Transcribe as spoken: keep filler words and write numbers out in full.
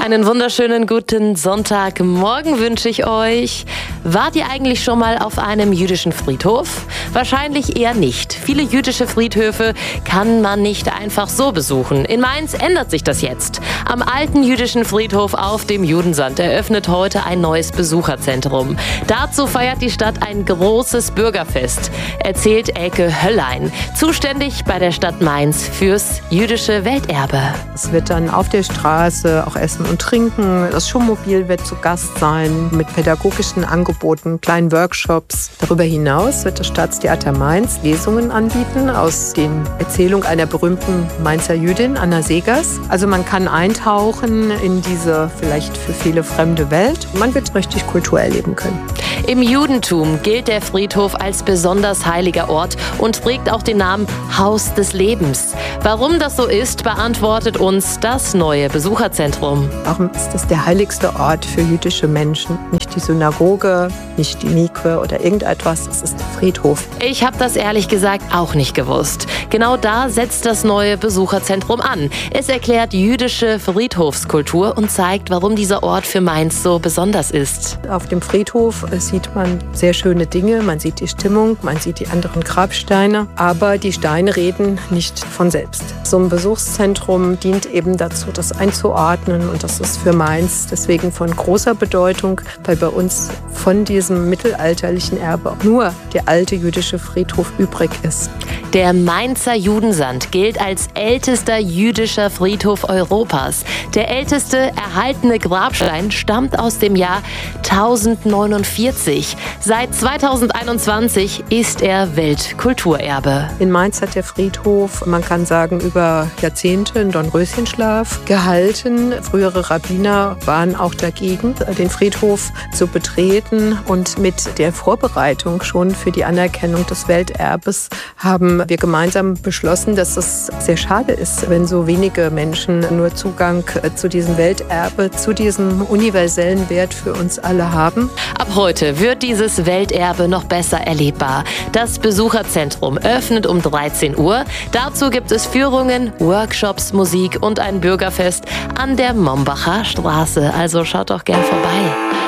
Einen wunderschönen guten Sonntagmorgen wünsche ich euch. Wart ihr eigentlich schon mal auf einem jüdischen Friedhof? Wahrscheinlich eher nicht. Viele jüdische Friedhöfe kann man nicht einfach so besuchen. In Mainz ändert sich das jetzt. Am alten jüdischen Friedhof auf dem Judensand eröffnet heute ein neues Besucherzentrum. Dazu feiert die Stadt ein großes Bürgerfest, erzählt Elke Höllein, zuständig bei der Stadt Mainz fürs jüdische Welterbe. Es wird dann auf der Straße auch Essen und Trinken. Das Schulmobil wird zu Gast sein mit pädagogischen Angeboten, kleinen Workshops. Darüber hinaus wird das Staatstheater Mainz Lesungen anbieten aus den Erzählungen einer berühmten Mainzer Jüdin, Anna Seghers. Also man kann eintauchen in diese vielleicht für viele fremde Welt. Man wird richtig Kultur erleben können. Im Judentum gilt der Friedhof als besonders heiliger Ort und trägt auch den Namen Haus des Lebens. Warum das so ist, beantwortet uns das neue Besucherzentrum. Warum ist es der heiligste Ort für jüdische Menschen? Nicht die Synagoge, nicht die Mikwe oder irgendetwas, es ist der Friedhof. Ich habe das ehrlich gesagt auch nicht gewusst. Genau da setzt das neue Besucherzentrum an. Es erklärt jüdische Friedhofskultur und zeigt, warum dieser Ort für Mainz so besonders ist. Auf dem Friedhof sieht man sehr schöne Dinge, man sieht die Stimmung, man sieht die anderen Grabsteine, aber die Steine reden nicht von selbst. So ein Besuchszentrum dient eben dazu, das einzuordnen, und das ist für Mainz deswegen von großer Bedeutung, weil bei uns von diesem mittelalterlichen Erbe nur der alte jüdische Friedhof übrig ist. Der Mainzer Judensand gilt als ältester jüdischer Friedhof Europas. Der älteste erhaltene Grabstein stammt aus dem Jahr tausendneunundvierzig. Seit zweitausendeinundzwanzig ist er Weltkulturerbe. In Mainz hat der Friedhof, man kann sagen, über Jahrzehnte einen Dornröschenschlaf gehalten. Frühere Rabbiner waren auch dagegen, den Friedhof zu betreten. Und mit der Vorbereitung schon für die Anerkennung des Welterbes haben wir gemeinsam beschlossen, dass es sehr schade ist, wenn so wenige Menschen nur Zugang zu diesem Welterbe, zu diesem universellen Wert für uns alle haben. Ab heute wird dieses Welterbe noch besser erlebbar. Das Besucherzentrum öffnet um dreizehn Uhr. Dazu gibt es Führungen, Workshops, Musik und ein Bürgerfest an der Mombacher Straße. Also schaut doch gern vorbei.